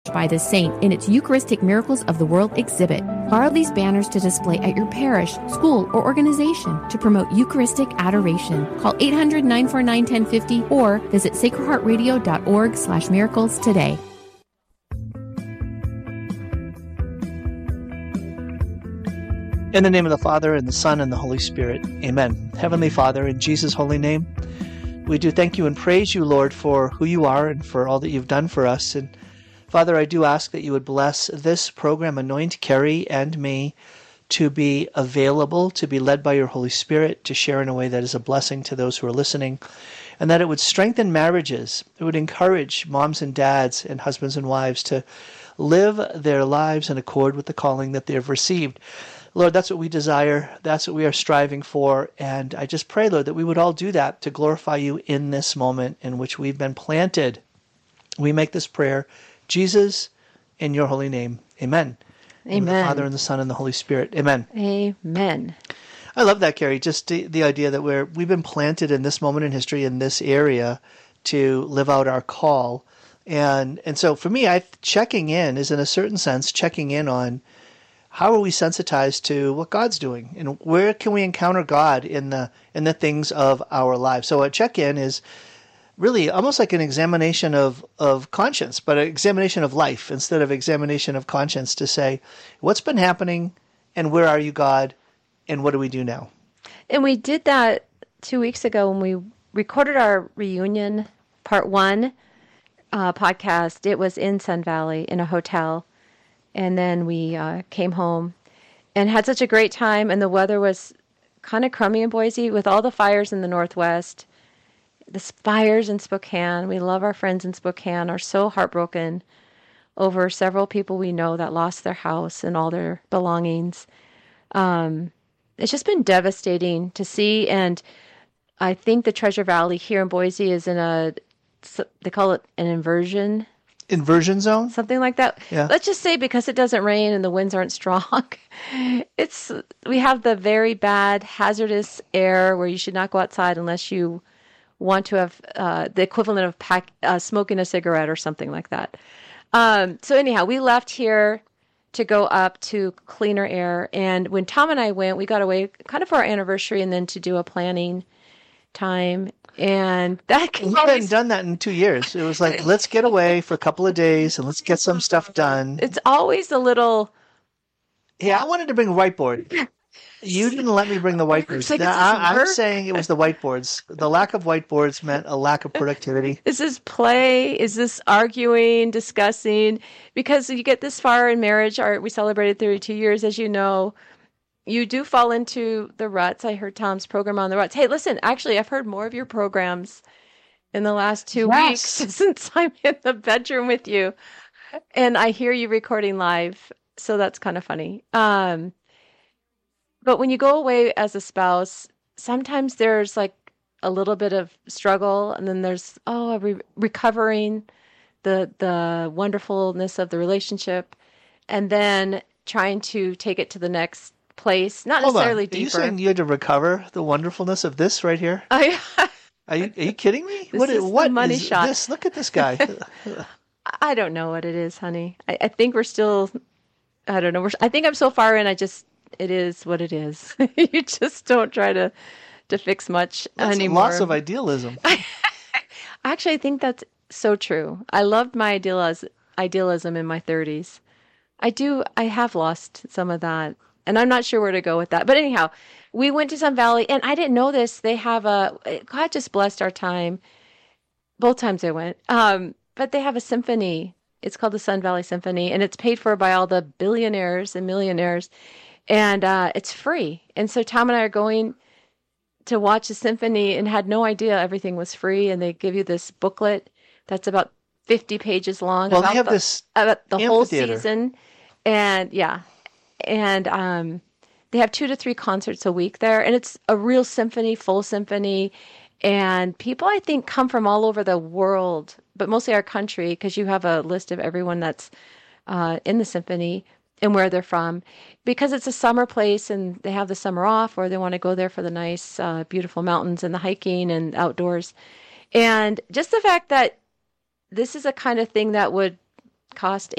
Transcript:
by the saint in its Eucharistic Miracles of the World exhibit. Borrow these banners to display at your parish, school, or organization to promote Eucharistic adoration. Call 800-949-1050 or visit sacredheartradio.org/miracles today. In the name of the Father, and the Son, and the Holy Spirit. Amen. Heavenly Father, in Jesus' holy name, we do thank you and praise you, Lord, for who you are and for all that you've done for us. And Father, I do ask that you would bless this program, anoint Carrie and me to be available, to be led by your Holy Spirit, to share in a way that is a blessing to those who are listening, and that it would strengthen marriages. It would encourage moms and dads and husbands and wives to live their lives in accord with the calling that they have received. Lord, that's what we desire. That's what we are striving for. And I just pray, Lord, that we would all do that to glorify you in this moment in which we've been planted. We make this prayer, Jesus, in your holy name. Amen. Amen. In the Father, and the Son, and the Holy Spirit. Amen. Amen. I love that, Carrie. Just the idea that we've been planted in this moment in history, in this area, to live out our call. And so for me, checking in is, in a certain sense, checking in on how are we sensitized to what God's doing, and where can we encounter God in the things of our lives. So a check-in is really almost like an examination of conscience, but an examination of life instead of examination of conscience, to say, what's been happening, and where are you, God, and what do we do now? And we did that 2 weeks ago when we recorded our reunion part 1 podcast. It was in Sun Valley in a hotel. And then we came home and had such a great time. And the weather was kind of crummy in Boise with all the fires in the Northwest. The fires in Spokane. We love our friends in Spokane, are so heartbroken over several people we know that lost their house and all their belongings. It's just been devastating to see. And I think the Treasure Valley here in Boise is in they call it an inversion zone? Something like that. Yeah. Let's just say because it doesn't rain and the winds aren't strong, we have the very bad hazardous air where you should not go outside unless you want to have the equivalent of smoking a cigarette or something like that. So anyhow, we left here to go up to cleaner air. And when Tom and I went, we got away kind of for our anniversary and then to do a planning time. And that we hadn't done that in 2 years. It was like, let's get away for a couple of days and let's get some stuff done. It's always a little. Yeah, I wanted to bring a whiteboard. You didn't let me bring the whiteboards. Like, I'm saying it was the whiteboards. The lack of whiteboards meant a lack of productivity. Is this play? Is this arguing, discussing? Because you get this far in marriage, we celebrated 32 years, as you know. You do fall into the ruts. I heard Tom's program on the ruts. Hey, listen, actually, I've heard more of your programs in the last 2 weeks since I'm in the bedroom with you. And I hear you recording live, so that's kind of funny. But when you go away as a spouse, sometimes there's like a little bit of struggle, and then there's, recovering the wonderfulness of the relationship, and then trying to take it to the next place, not necessarily deeper. Are you saying you had to recover the wonderfulness of this right here? Are you kidding me? What is the money shot? This? Look at this guy. I don't know what it is, honey. I think we're still, I don't know. I think I'm so far in, it is what it is. You just don't try to fix much anymore. Loss of idealism. Actually, I think that's so true. I loved my idealism in my 30s. I have lost some of that. And I'm not sure where to go with that. But anyhow, we went to Sun Valley, and I didn't know this. They have God just blessed our time. Both times I went. But they have a symphony. It's called the Sun Valley Symphony, and it's paid for by all the billionaires and millionaires. And it's free. And so Tom and I are going to watch a symphony and had no idea everything was free. And they give you this booklet that's about 50 pages long about the whole season. And yeah. And they have 2 to 3 concerts a week there. And it's a real symphony, full symphony. And people, I think, come from all over the world, but mostly our country, because you have a list of everyone that's in the symphony and where they're from, because it's a summer place and they have the summer off, or they want to go there for the nice, beautiful mountains and the hiking and outdoors. And just the fact that this is a kind of thing that would cost